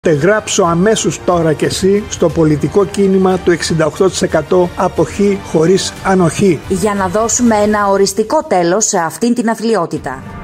Γράψω αμέσως τώρα και εσύ στο πολιτικό κίνημα του 68% αποχή χωρίς ανοχή. Για να δώσουμε ένα οριστικό τέλος σε αυτήν την αθλιότητα.